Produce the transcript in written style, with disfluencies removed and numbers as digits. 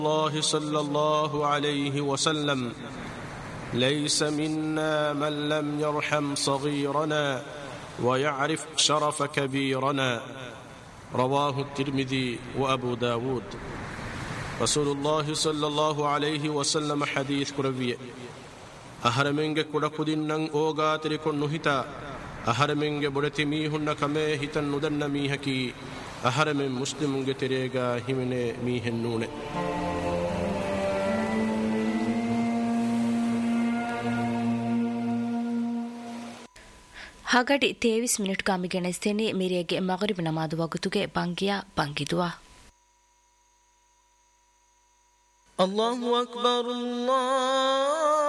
الله صلى الله عليه وسلم ليس منا من لم يرحم صغيرنا ويعرف شرف كبيرنا رواه الترمذي وأبو داود. رسول الله صلى الله عليه وسلم حديث كربية أهرمنج كركدنن أوغاتري كنهتا أهرمنج برتميهن كمه هتن ندن ميهكي أهرمن مسلمنج تريغا همن ميهن نونه. ಹಾಗಡಿ 23 ಮಿನಿಟ್ ಕಾಮಿಗೆನೆಸ್ತೇನೆ ಮೀರಿಯಗೆ ಮಗರಿಬ್ ನಮಾಜ್ ವಗುತುಗೆ ಬಂಗಿಯಾ ಬಂಗಿದುವಾ. الله أكبر الله